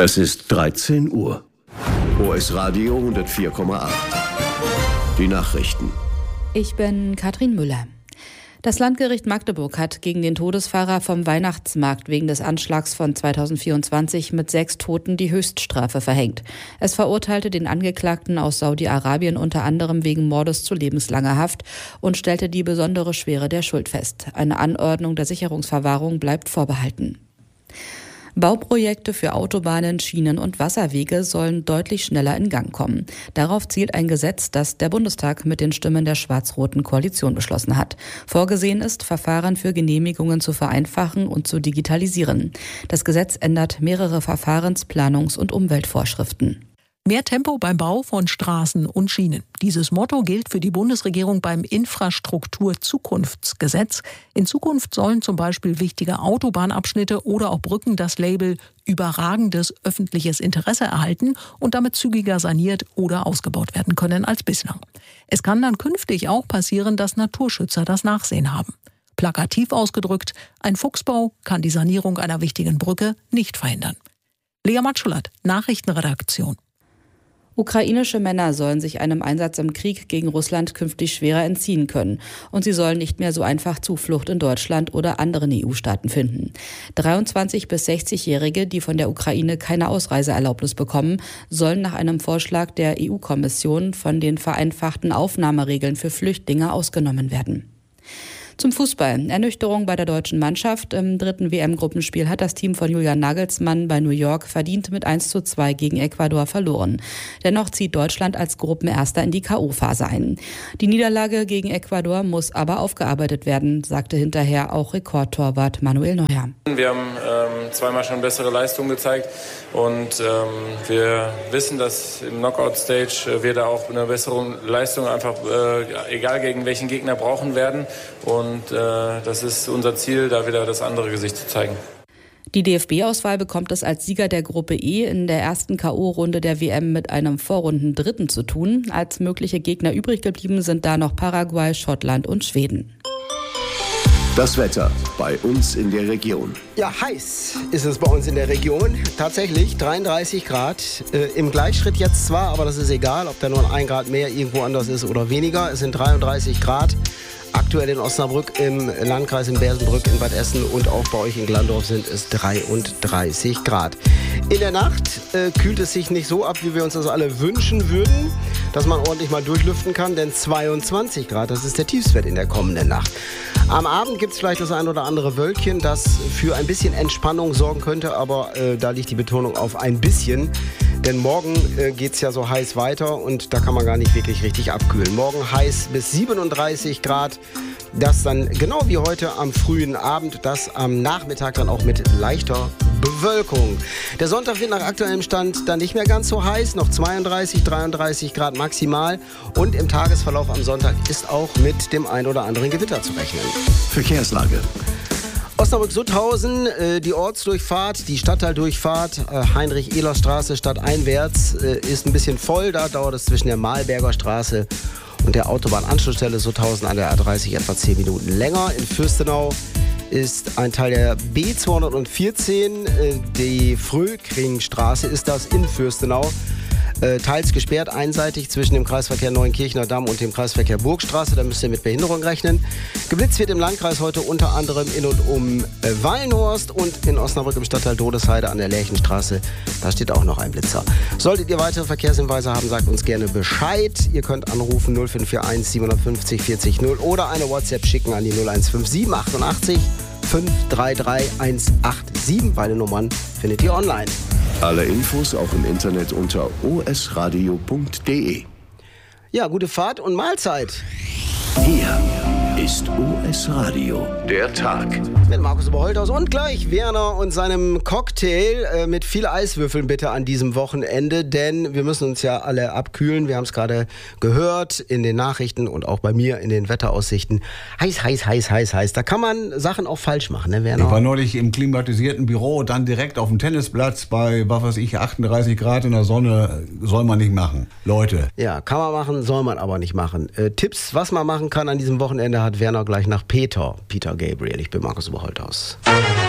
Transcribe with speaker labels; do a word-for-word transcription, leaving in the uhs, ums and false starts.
Speaker 1: Es ist dreizehn Uhr. O S Radio hundertvier Komma acht. Die Nachrichten.
Speaker 2: Ich bin Katrin Müller. Das Landgericht Magdeburg hat gegen den Todesfahrer vom Weihnachtsmarkt wegen des Anschlags von zweitausendvierundzwanzig mit sechs Toten die Höchststrafe verhängt. Es verurteilte den Angeklagten aus Saudi-Arabien unter anderem wegen Mordes zu lebenslanger Haft und stellte die besondere Schwere der Schuld fest. Eine Anordnung der Sicherungsverwahrung bleibt vorbehalten. Bauprojekte für Autobahnen, Schienen und Wasserwege sollen deutlich schneller in Gang kommen. Darauf zielt ein Gesetz, das der Bundestag mit den Stimmen der schwarz-roten Koalition beschlossen hat. Vorgesehen ist, Verfahren für Genehmigungen zu vereinfachen und zu digitalisieren. Das Gesetz ändert mehrere Verfahrens-, Planungs- und Umweltvorschriften.
Speaker 3: Mehr Tempo beim Bau von Straßen und Schienen. Dieses Motto gilt für die Bundesregierung beim Infrastrukturzukunftsgesetz. In Zukunft sollen zum Beispiel wichtige Autobahnabschnitte oder auch Brücken das Label überragendes öffentliches Interesse erhalten und damit zügiger saniert oder ausgebaut werden können als bislang. Es kann dann künftig auch passieren, dass Naturschützer das Nachsehen haben. Plakativ ausgedrückt, ein Fuchsbau kann die Sanierung einer wichtigen Brücke nicht verhindern. Lea Matschulat, Nachrichtenredaktion.
Speaker 2: Ukrainische Männer sollen sich einem Einsatz im Krieg gegen Russland künftig schwerer entziehen können. Und sie sollen nicht mehr so einfach Zuflucht in Deutschland oder anderen E U-Staaten finden. dreiundzwanzig- bis sechzigjährige, die von der Ukraine keine Ausreiseerlaubnis bekommen, sollen nach einem Vorschlag der E U-Kommission von den vereinfachten Aufnahmeregeln für Flüchtlinge ausgenommen werden. Zum Fußball. Ernüchterung bei der deutschen Mannschaft. Im dritten W M-Gruppenspiel hat das Team von Julian Nagelsmann bei New York verdient mit eins zu zwei gegen Ecuador verloren. Dennoch zieht Deutschland als Gruppenerster in die K O-Phase ein. Die Niederlage gegen Ecuador muss aber aufgearbeitet werden, sagte hinterher auch Rekordtorwart Manuel Neuer.
Speaker 4: Wir haben ähm, zweimal schon bessere Leistungen gezeigt und ähm, wir wissen, dass im Knockout-Stage wir da auch eine bessere Leistung einfach, äh, egal gegen welchen Gegner, brauchen werden. Und Und äh, das ist unser Ziel, da wieder das andere Gesicht zu zeigen.
Speaker 2: Die D F B-Auswahl bekommt es als Sieger der Gruppe E in der ersten K O-Runde der W M mit einem Vorrundendritten zu tun. Als mögliche Gegner übrig geblieben sind da noch Paraguay, Schottland und Schweden.
Speaker 1: Das Wetter bei uns in der Region.
Speaker 5: Ja, heiß ist es bei uns in der Region. Tatsächlich dreiunddreißig Grad. Äh, Im Gleichschritt jetzt zwar, aber das ist egal, ob da nur ein Grad mehr irgendwo anders ist oder weniger. Es sind dreiunddreißig Grad. Aktuell in Osnabrück, im Landkreis in Bersenbrück, in Bad Essen und auch bei euch in Glandorf sind es dreiunddreißig Grad. In der Nacht äh, kühlt es sich nicht so ab, wie wir uns das alle wünschen würden, dass man ordentlich mal durchlüften kann, denn zweiundzwanzig Grad, das ist der Tiefstwert in der kommenden Nacht. Am Abend gibt es vielleicht das ein oder andere Wölkchen, das für ein bisschen Entspannung sorgen könnte, aber äh, da liegt die Betonung auf ein bisschen. Denn morgen äh, geht es ja so heiß weiter und da kann man gar nicht wirklich richtig abkühlen. Morgen heiß bis siebenunddreißig Grad. Das dann genau wie heute am frühen Abend, das am Nachmittag dann auch mit leichter Bewölkung. Der Sonntag wird nach aktuellem Stand dann nicht mehr ganz so heiß, noch zweiunddreißig, dreiunddreißig Grad maximal. Und im Tagesverlauf am Sonntag ist auch mit dem ein oder anderen Gewitter zu rechnen.
Speaker 1: Verkehrslage.
Speaker 5: Osnabrück-Sutthausen, äh, die Ortsdurchfahrt, die Stadtteildurchfahrt, äh, Heinrich-Ehler-Straße stadteinwärts äh, ist ein bisschen voll. Da dauert es zwischen der Malberger Straße und der Autobahnanschlussstelle Sutthausen an der A dreißig etwa zehn Minuten länger. In Fürstenau ist ein Teil der B zweihundertvierzehn, äh, die Fröhkringstraße ist das in Fürstenau. Äh, teils gesperrt, einseitig zwischen dem Kreisverkehr Neuenkirchener Damm und dem Kreisverkehr Burgstraße. Da müsst ihr mit Behinderung rechnen. Geblitzt wird im Landkreis heute unter anderem in und um äh, Wallenhorst und in Osnabrück im Stadtteil Dodesheide an der Lärchenstraße. Da steht auch noch ein Blitzer. Solltet ihr weitere Verkehrshinweise haben, sagt uns gerne Bescheid. Ihr könnt anrufen null fünf vier eins siebenundfünfzig vierzig null oder eine WhatsApp schicken an die null eins fünf sieben achtundachtzig fünf drei drei eins acht sieben. Beide Nummern findet ihr online.
Speaker 1: Alle Infos auch im Internet unter o s radio punkt d e.
Speaker 5: Ja, gute Fahrt und Mahlzeit.
Speaker 1: Hier ist O S Radio, der Tag.
Speaker 5: Mit Markus Oberholthaus und gleich Werner und seinem Cocktail äh, mit viel Eiswürfeln bitte an diesem Wochenende, denn wir müssen uns ja alle abkühlen. Wir haben es gerade gehört in den Nachrichten und auch bei mir in den Wetteraussichten. Heiß, heiß, heiß, heiß, heiß. Da kann man Sachen auch falsch machen, ne, Werner?
Speaker 6: Ich war neulich im klimatisierten Büro, dann direkt auf dem Tennisplatz bei, was weiß ich, achtunddreißig Grad in der Sonne. Soll man nicht machen, Leute.
Speaker 5: Ja, kann man machen, soll man aber nicht machen. Äh, Tipps, was man machen kann an diesem Wochenende, hat Werner gleich nach Peter, Peter Gabriel. Ich bin Markus Oberholthaus.